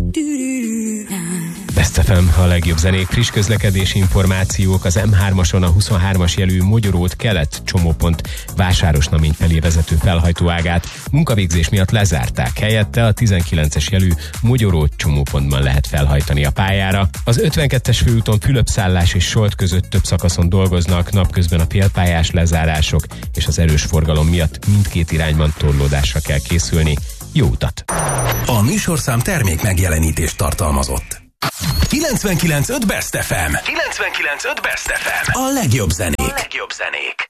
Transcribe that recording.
Best FM, a legjobb zenék, friss közlekedési információk. Az M3-ason a 23-as jelű Mogyorót kelet csomópont Vásárosnamény felé vezető felhajtóágát munkavégzés miatt lezárták. Helyette a 19-es jelű Mogyorót csomópontban lehet felhajtani a pályára. Az 52-es főúton Fülöp-Szállás és Solt között több szakaszon dolgoznak, napközben a félpályás lezárások és az erős forgalom miatt mindkét irányban torlódásra kell készülni. Jó utat! A műsorszám termék megjelenítést tartalmazott. 99.5 Best FM. 99.5 Best FM. A legjobb zenék.